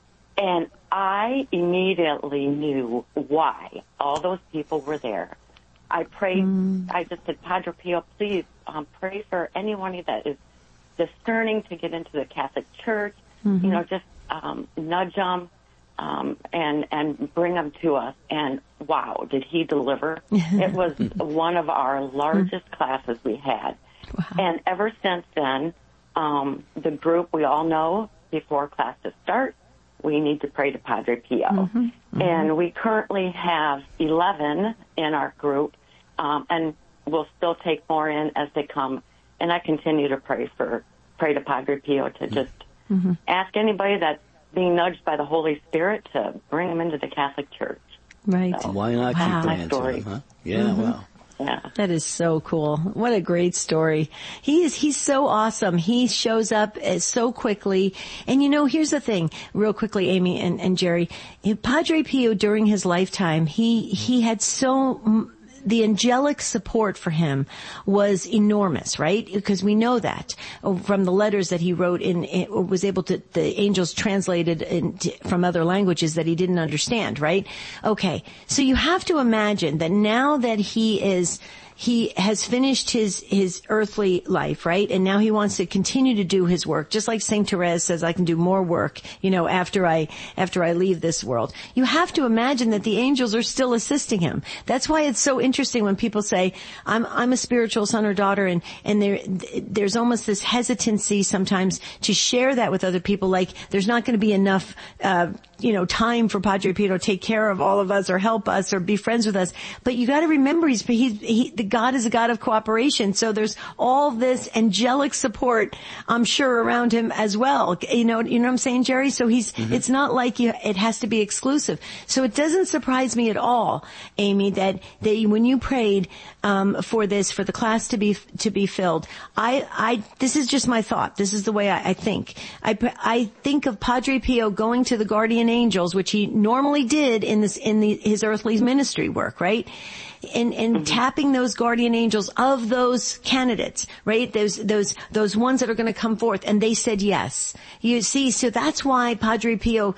And I immediately knew why all those people were there. I prayed, mm. I just said, Padre Pio, please um, pray for anyone that is discerning to get into the Catholic Church, mm-hmm. you know, just um, nudge them um, and, and bring them to us. And wow, did he deliver? It was one of our largest classes we had. Wow. And ever since then, um, the group, we all know before classes start, we need to pray to Padre Pio. Mm-hmm, mm-hmm. And we currently have eleven in our group, um, and we'll still take more in as they come. And I continue to pray for, pray to Padre Pio to just mm-hmm. ask anybody that's being nudged by the Holy Spirit to bring them into the Catholic Church. Right. So, why not wow. keep praying to him, huh? Yeah, mm-hmm. wow. Yeah. That is so cool. What a great story. He is, he's so awesome. He shows up so quickly. And you know, here's the thing, real quickly, Amy and, and Jerry. Padre Pio, during his lifetime, he, he had so, the angelic support for him was enormous, right? Because we know that from the letters that he wrote in, it was able to, the angels translated in, from other languages that he didn't understand, right? Okay. So you have to imagine that now that he is, he has finished his, his earthly life, right? And now he wants to continue to do his work. Just like Saint Therese says, I can do more work, you know, after I, after I leave this world. You have to imagine that the angels are still assisting him. That's why it's so interesting when people say, I'm, I'm a spiritual son or daughter, and, and there, there's almost this hesitancy sometimes to share that with other people. Like, there's not going to be enough, uh, you know, time for Padre Pio to take care of all of us or help us or be friends with us. But you got to remember, he's, he's, he, the God is a God of cooperation. So there's all this angelic support, I'm sure, around him as well. You know, you know what I'm saying, Jerry? So he's, mm-hmm. it's not like you, it has to be exclusive. So it doesn't surprise me at all, Amy, that they, when you prayed, um, for this, for the class to be, to be filled, I, I, this is just my thought. This is the way I, I think. I, I think of Padre Pio going to the guardian angels, which he normally did in this, in the, his earthly ministry work, right? And, and mm-hmm. tapping those guardian angels of those candidates, right? Those, those, those ones that are going to come forth. And they said yes. You see, so that's why Padre Pio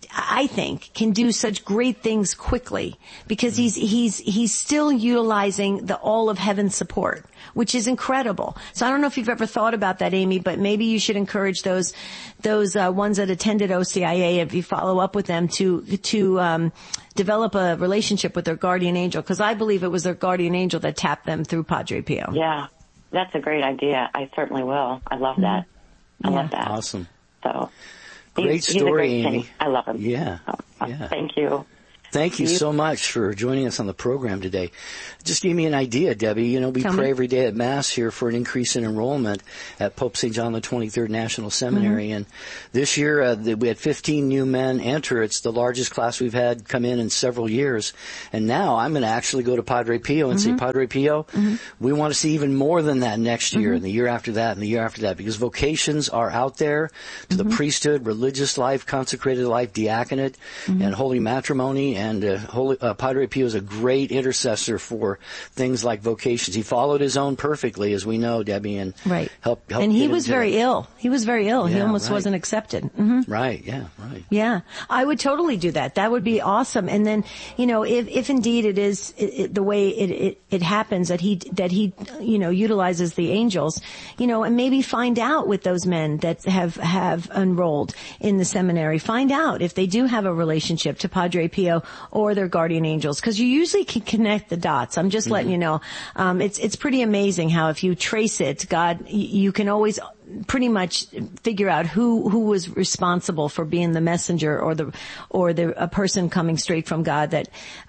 I think, can do such great things quickly because he's, he's, he's still utilizing the all of heaven's support, which is incredible. So I don't know if you've ever thought about that, Amy, but maybe you should encourage those, those, uh, ones that attended O C I A, if you follow up with them, to, to, um, develop a relationship with their guardian angel, because I believe it was their guardian angel that tapped them through Padre Pio. Yeah, that's a great idea. I certainly will. I love that. I Yeah. love that. Awesome. So, Great he's, he's a story, great Amy. thing. I love him. Yeah. So, uh, Yeah. Thank you. Thank you so much for joining us on the program today. Just give me an idea, Debbie. You know, we Tell pray me. every day at Mass here for an increase in enrollment at Pope Saint John the twenty-third National Seminary. Mm-hmm. And this year, uh, we had fifteen new men enter. It's the largest class we've had come in in several years. And now I'm going to actually go to Padre Pio and Mm-hmm. say, Padre Pio, Mhm. we want to see even more than that next year Mhm. and the year after that and the year after that, because vocations are out there to Mm-hmm. the priesthood, religious life, consecrated life, diaconate, Mhm. and holy matrimony. And uh, holy, uh, Padre Pio is a great intercessor for things like vocations. He followed his own perfectly, as we know, Debbie, and Right. helped. helped And he get was into very that. ill. He was very ill. he Yeah, almost right. wasn't accepted. hmm Right, yeah, right. Yeah, I would totally do that. That would be awesome. And then, you know, if, if indeed it is it, it, the way it, it, it happens that he, that he, you know, utilizes the angels, you know, and maybe find out with those men that have, have enrolled in the seminary, find out if they do have a relationship to Padre Pio or their guardian angels, because you usually can connect the dots. I'm just letting you know. Um, it's, it's pretty amazing how if you trace it, God, y- you can always pretty much figure out who who was responsible for being the messenger or the or the a person coming straight from God that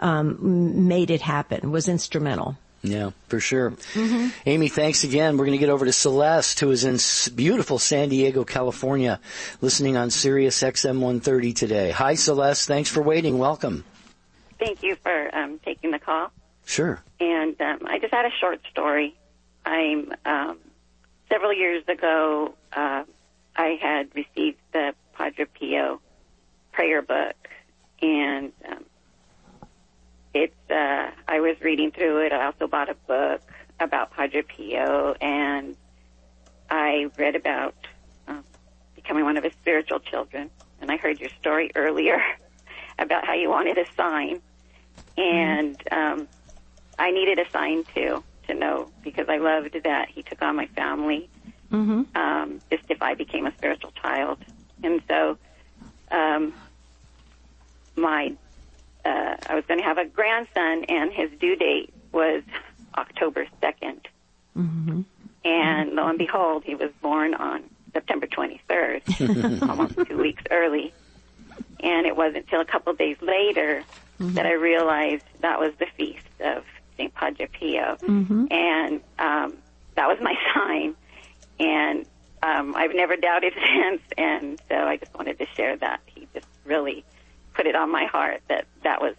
um, made it happen, was instrumental. Yeah, for sure. Mm-hmm. Amy, thanks again. We're going to get over to Celeste, who is in s- beautiful San Diego, California, listening on Sirius X M one thirty today. Hi, Celeste. Thanks for waiting. Welcome. Thank you for um, taking the call. Sure. And um, I just had a short story. I'm um, several years ago. Uh, I had received the Padre Pio prayer book, and um, it's. Uh, I was reading through it. I also bought a book about Padre Pio, and I read about uh, becoming one of his spiritual children. And I heard your story earlier about how you wanted a sign, and um, I needed a sign too to know, because I loved that he took on my family. Mm-hmm. Um, just if I became a spiritual child, and so um, my uh, I was going to have a grandson, and his due date was October second, Mm-hmm. and lo and behold, he was born on September twenty-third, almost two weeks early. And it wasn't until a couple of days later mm-hmm. that I realized that was the feast of Saint Padre Pio. Mm-hmm. And um, that was my sign. And um, I've never doubted since. And so I just wanted to share that. He just really put it on my heart that that was,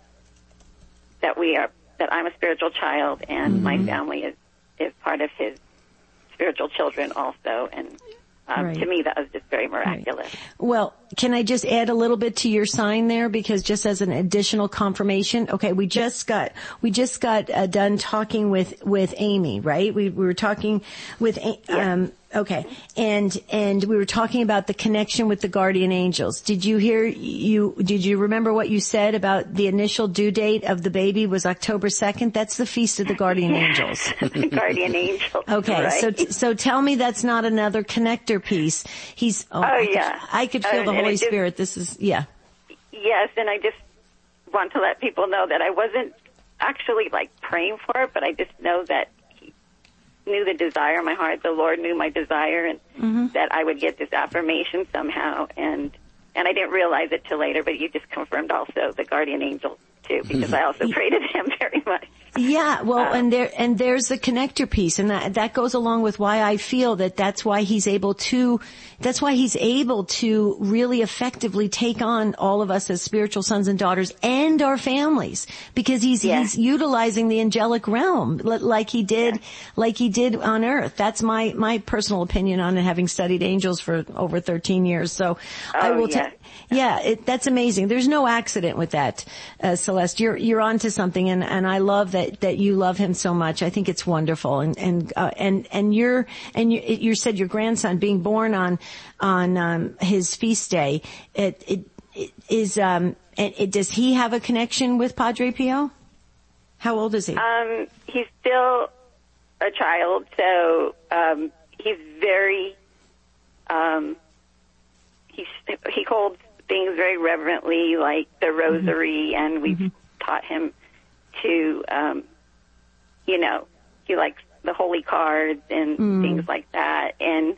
that we are, that I'm a spiritual child, and mm-hmm. my family is, is part of his spiritual children also. And Um, Right. to me, that was just very miraculous. Well, can I just add a little bit to your sign there, because just as an additional confirmation, okay, we just got we just got uh, done talking with with Amy, right? We, we were talking with um okay, and and we were talking about the connection with the guardian angels. Did you hear you did you remember what you said about the initial due date of the baby was October second? That's the feast of the guardian angels. The guardian angels. Okay, right? so t- so tell me that's not another connector piece. He's oh, Oh, I could, yeah. I could feel Uh, the and Holy it just- Spirit. This is yeah. Yes, and I just want to let people know that I wasn't actually like praying for it, but I just know that he knew the desire in my heart. The Lord knew my desire, and mm-hmm. that I would get this affirmation somehow. And and I didn't realize it till later, but you just confirmed also the guardian angel too, because I also prayed to him very much. Yeah, well, Um, and there and there's the connector piece, and that that goes along with why I feel that that's why he's able to, that's why he's able to really effectively take on all of us as spiritual sons and daughters and our families, because he's Yeah. he's utilizing the angelic realm li- like he did, like he did on earth. That's my my personal opinion on it, having studied angels for over thirteen years. So I Oh, will. yeah. ta- Yeah, it, that's amazing. There's no accident with that, uh, Celeste. You're you're onto something, and, and I love that, that you love him so much. I think it's wonderful, and and uh, and and you're and you, you said your grandson being born on on um, his feast day. It, it is um, and it, does he have a connection with Padre Pio? How old is he? Um, he's still a child, so um, he's very um, he's he holds things very reverently, like the rosary, mm-hmm. and we've mm-hmm. taught him to, um, you know, he likes the holy cards and mm. things like that, and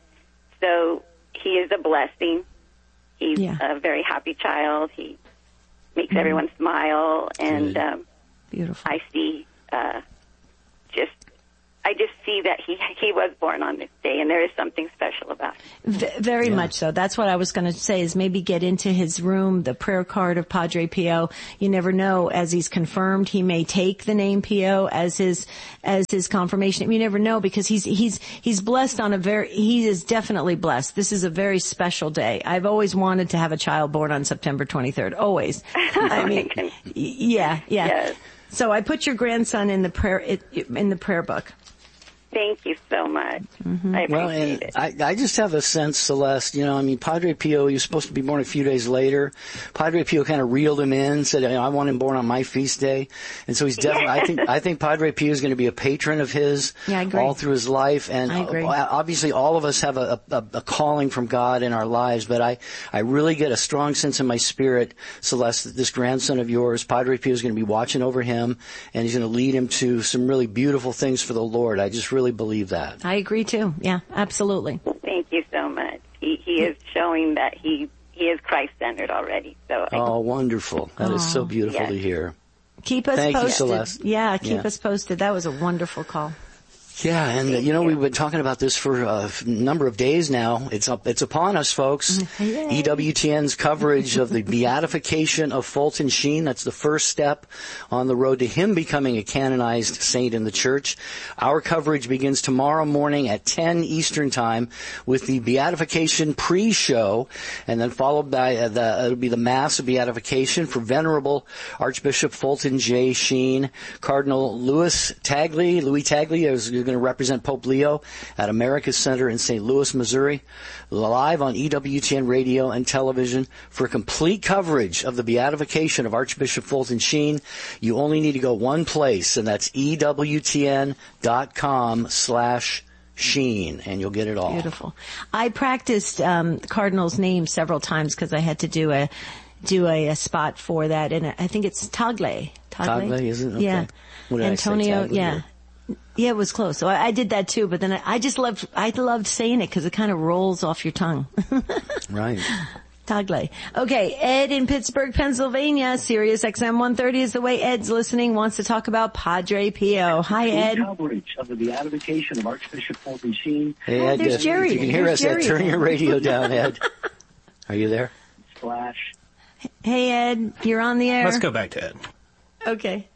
so he is a blessing. He's yeah. a very happy child. He makes mm. everyone smile, and um, beautiful. I see uh, just. I just see that he he was born on this day, and there is something special about it. V- very yeah. much so. That's what I was going to say, is maybe get into his room, the prayer card of Padre Pio. You never know, as he's confirmed, he may take the name Pio as his as his confirmation. You never know, because he's he's he's blessed on a very he is definitely blessed. This is a very special day. I've always wanted to have a child born on September twenty-third. Always. I mean, yeah, yeah. Yes. So I put your grandson in the prayer in the prayer book. Thank you so much. Mm-hmm. I appreciate well, and it. I, I just have a sense, Celeste, you know, I mean, Padre Pio, he was supposed to be born a few days later. Padre Pio kind of reeled him in, said, I want him born on my feast day. And so he's definitely, I think, I think Padre Pio is going to be a patron of his yeah, I agree. all through his life. And I agree. obviously all of us have a, a, a calling from God in our lives, but I, I really get a strong sense in my spirit, Celeste, that this grandson of yours, Padre Pio, is going to be watching over him, and he's going to lead him to some really beautiful things for the Lord. I just really believe that. I agree too. Yeah, absolutely. Thank you so much. He he is showing that he he is Christ-centered already. So I, oh, wonderful! That oh, is so beautiful yes. to hear. Keep us Thank posted. You, Celeste. Yeah, keep yeah. us posted. That was a wonderful call. Yeah, and uh, you know, we've been talking about this for a number of days now. It's up, it's upon us, folks. Yay. E W T N's coverage of the beatification of Fulton Sheen. That's the first step on the road to him becoming a canonized saint in the church. Our coverage begins tomorrow morning at ten Eastern Time with the beatification pre-show, and then followed by uh, the, it'll be the Mass of Beatification for Venerable Archbishop Fulton J. Sheen. Cardinal Louis Tagley, Louis Tagley is going to represent Pope Leo at America Center in Saint Louis, Missouri, live on E W T N radio and television for complete coverage of the beatification of Archbishop Fulton Sheen. You only need to go one place, and that's E W T N dot com slash Sheen, and you'll get it all. Beautiful. I practiced um, the Cardinal's name several times because I had to do a do a, a spot for that, and I think it's Tagle. Tagle, Tagle is it? Okay. Yeah. What did Antonio, I say, Tagle, yeah. or? Yeah, it was close. So I, I did that too, but then I, I just loved, I loved saying it because it kind of rolls off your tongue. Right. Tagle. Okay, Ed in Pittsburgh, Pennsylvania. Sirius X M one thirty is the way Ed's listening, wants to talk about Padre Pio. Hi, Ed. Coverage of the beatification of Archbishop Fulton Sheen. Hey, oh, Ed, there's uh, Jerry. if you can hear there's us, Jerry. Ed, turn your radio down, Ed. Are you there? Slash. Hey, Ed, you're on the air. Let's go back to Ed. Okay.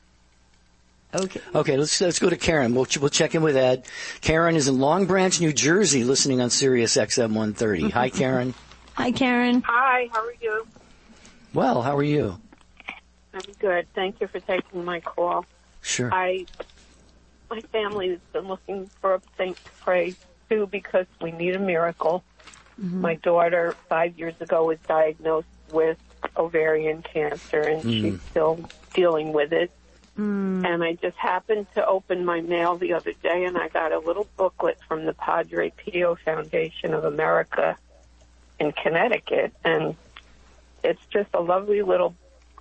Okay. Okay, let's let's go to Karen. We'll we'll check in with Ed. Karen is in Long Branch, New Jersey, listening on Sirius X M one thirty. Hi, Karen. Hi, Karen. Hi, how are you? Well, how are you? I'm good. Thank you for taking my call. Sure. I, my family has been looking for a saint to pray to because we need a miracle. Mm-hmm. My daughter, five years ago, was diagnosed with ovarian cancer, and mm. she's still dealing with it. Mm. And I just happened to open my mail the other day, and I got a little booklet from the Padre Pio Foundation of America in Connecticut, and it's just a lovely little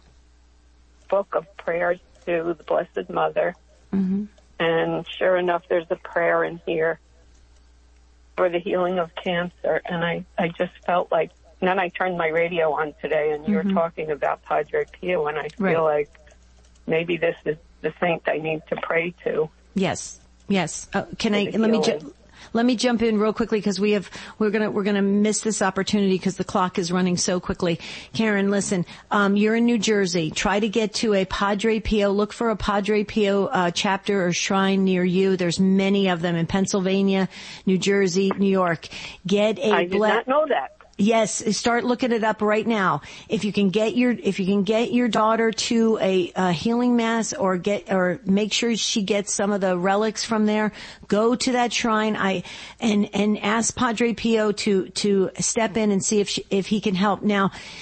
book of prayers to the Blessed Mother. Mm-hmm. And sure enough, there's a prayer in here for the healing of cancer, and I, I just felt like, and then I turned my radio on today, and you were mm-hmm. talking about Padre Pio, and I feel right. like maybe this is the saint I need to pray to. Yes, yes. Uh, can I, let me, ju- let me jump in real quickly because we have, we're gonna, we're gonna miss this opportunity because the clock is running so quickly. Karen, listen, um, you're in New Jersey. Try to get to a Padre Pio. Look for a Padre Pio, uh, chapter or shrine near you. There's many of them in Pennsylvania, New Jersey, New York. Get a I did ble- not know that. Yes, start looking it up right now. If you can get your, if you can get your daughter to a, a healing mass or get, or make sure she gets some of the relics from there, go to that shrine. I, and, and ask Padre Pio to, to step in and see if she, if he can help. Now,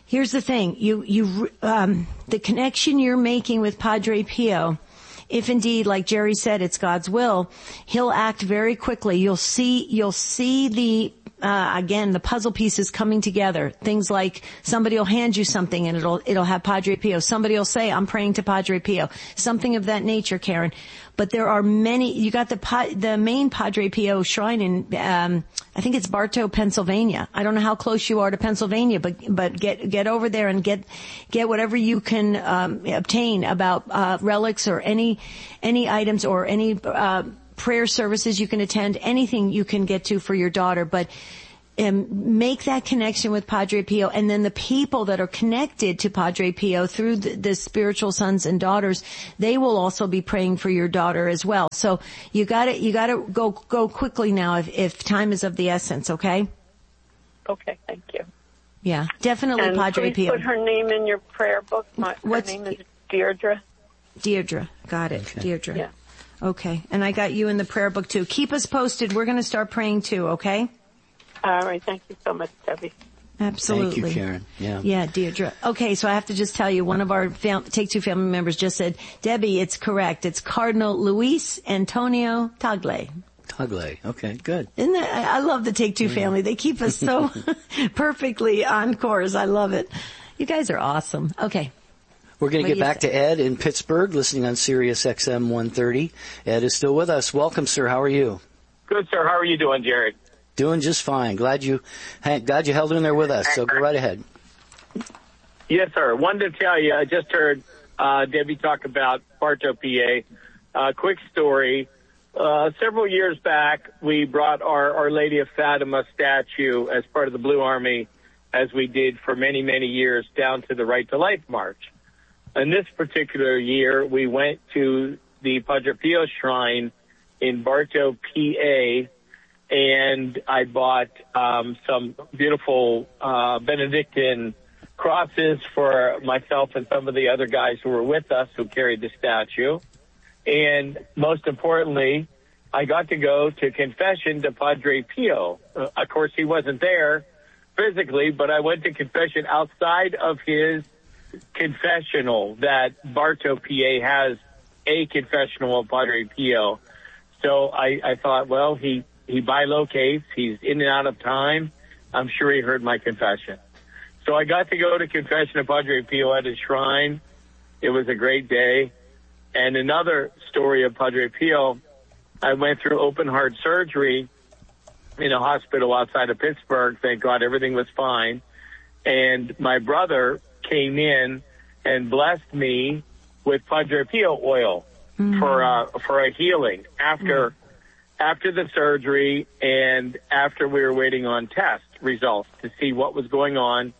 Here's the thing. You, you, um, the connection you're making with Padre Pio, if indeed, like Jerry said, it's God's will, he'll act very quickly. You'll see, you'll see the, uh, again, the puzzle pieces coming together. Things like somebody will hand you something and it'll, it'll have Padre Pio. Somebody will say, I'm praying to Padre Pio. Something of that nature, Karen. But there are many, you got the, the main Padre Pio shrine in, um, I think it's Bartow, Pennsylvania. I don't know how close you are to Pennsylvania, but, but get, get over there and get, get whatever you can, um, obtain about, uh, relics or any, any items or any, uh, prayer services you can attend, anything you can get to for your daughter. But, Um, make that connection with Padre Pio, and then the people that are connected to Padre Pio through the, the spiritual sons and daughters, they will also be praying for your daughter as well. So you gotta, you gotta go, go quickly now if, if time is of the essence, okay? Okay, thank you. Yeah, definitely and Padre please Pio. put her name in your prayer book. My, her What's, name is Deirdre. Deirdre, got it, Okay. Deirdre. Yeah. Okay, and I got you in the prayer book too. Keep us posted. We're gonna start praying too, okay? All right. Thank you so much, Debbie. Absolutely. Thank you, Karen. Yeah. Yeah, Deirdre. Okay, so I have to just tell you, one of our fam- Take Two family members just said, Debbie, it's correct. It's Cardinal Luis Antonio Tagle. Tagle. Okay, good. Isn't that, I I love the Take Two family. They keep us so perfectly on course. I love it. You guys are awesome. Okay. We're going What to do get you back say? to Ed in Pittsburgh, listening on Sirius X M one thirty. Ed is still with us. Welcome, sir. How are you? Good, sir. How are you doing, Jared? Doing just fine. Glad you, glad you held in there with us. So go right ahead. Yes, sir. Wanted to tell you, I just heard uh, Debbie talk about Bartow, P A. Uh, quick story. Uh, several years back, we brought our Our Lady of Fatima statue as part of the Blue Army, as we did for many, many years, down to the Right to Life March. And this particular year, we went to the Padre Pio Shrine in Bartow, P A, and I bought um, some beautiful uh, Benedictine crosses for myself and some of the other guys who were with us who carried the statue. And most importantly, I got to go to confession to Padre Pio. Uh, of course, he wasn't there physically, but I went to confession outside of his confessional that Bartow, P A has a confessional of Padre Pio. So I, I thought, well, he He bilocates. He's in and out of time. I'm sure he heard my confession. So I got to go to confession of Padre Pio at his shrine. It was a great day. And another story of Padre Pio, I went through open heart surgery in a hospital outside of Pittsburgh. Thank God everything was fine. And my brother came in and blessed me with Padre Pio oil mm. for, uh, for a healing after... Mm. After the surgery and after we were waiting on test results to see what was going on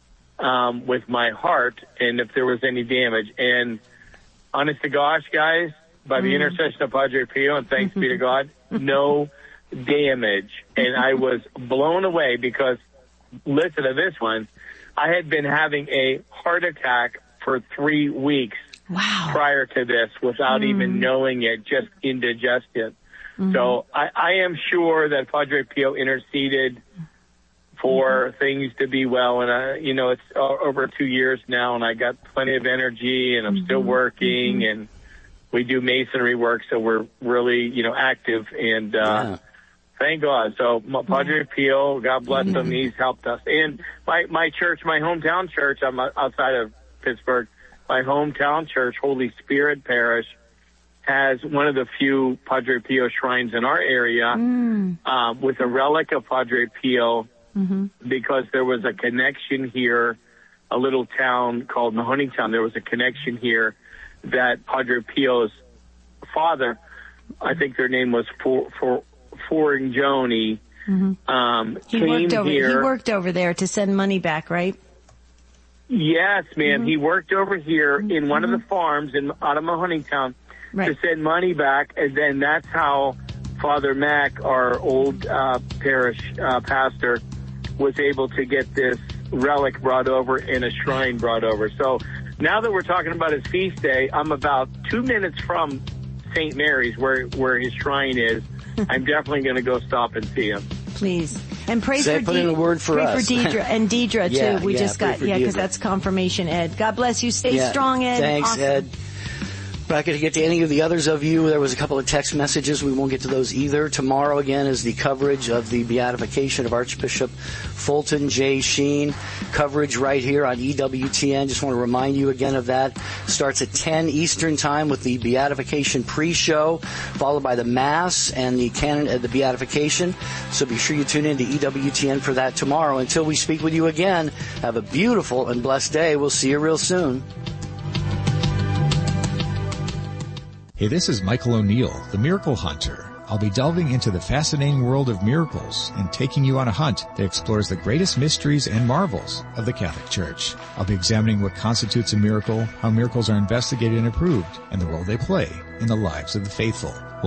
um, with my heart and if there was any damage. And honest to gosh, guys, by the mm. intercession of Padre Pio, and thanks be to God, no damage. And I was blown away because, listen to this one, I had been having a heart attack for three weeks wow. prior to this without mm. even knowing it, just indigestion. Mm-hmm. So I, I am sure that Padre Pio interceded for mm-hmm. things to be well. And, uh, you know, it's uh, over two years now, and I got plenty of energy, and I'm mm-hmm. still working, mm-hmm. and we do masonry work, so we're really, you know, active. And uh, yeah. thank God. So Padre yeah. Pio, God bless yeah. him, he's helped us. And my, my church, my hometown church, I'm outside of Pittsburgh, my hometown church, Holy Spirit Parish, has one of the few Padre Pio shrines in our area mm. uh, with a relic of Padre Pio mm-hmm. because there was a connection here, a little town called Mahoneytown. There was a connection here that Padre Pio's father, I think their name was For, For, Foringioni, mm-hmm. um, he came worked over, here. He worked over there to send money back, right? Yes, ma'am. Mm-hmm. He worked over here mm-hmm. in one of the farms in out of Mahoneytown. Right. To send money back, and then that's how Father Mack, our old uh, parish uh, pastor, was able to get this relic brought over and a shrine brought over. So now that we're talking about his feast day, I'm about two minutes from Saint Mary's, where where his shrine is. I'm definitely going to go stop and see him. Please. And pray Say, for put De- in a word for pray us. for Deidre and Deidre too. Yeah, we yeah, just pray got for yeah, because Deidre. that's confirmation. Ed, God bless you. Stay Yeah. strong, Ed. Thanks, Awesome. Ed. We're not going to get to any of the others of you. There was a couple of text messages. We won't get to those either. Tomorrow, again, is the coverage of the beatification of Archbishop Fulton J. Sheen. Coverage right here on E W T N. Just want to remind you again of that. Starts at ten Eastern Time with the beatification pre-show, followed by the Mass and the canon of the beatification. So be sure you tune in to E W T N for that tomorrow. Until we speak with you again, have a beautiful and blessed day. We'll see you real soon. Hey, this is Michael O'Neill, the Miracle Hunter. I'll be delving into the fascinating world of miracles and taking you on a hunt that explores the greatest mysteries and marvels of the Catholic Church. I'll be examining what constitutes a miracle, how miracles are investigated and approved, and the role they play in the lives of the faithful.